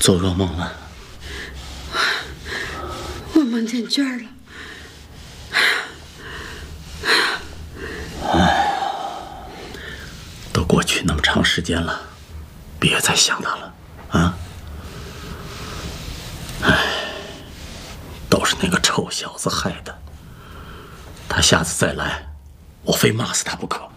做噩梦了？ 我梦见娟儿了。 都过去那么长时间了，别再想他了啊！都是那个臭小子害的。他下次再来，我非骂死他不可。